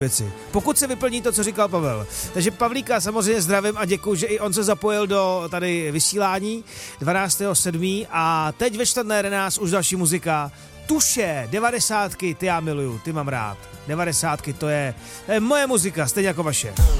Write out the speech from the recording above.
věci. Pokud se vyplní to, co říkal Pavel. Takže Pavlíka samozřejmě zdravím a děkuji, že i on se zapojil do tady vysílání 12.7. a teď ve 14 už další muzika. Tuše, 90, ty já miluju, ty mám rád. 90, to je moje muzika, stejně jako vaše.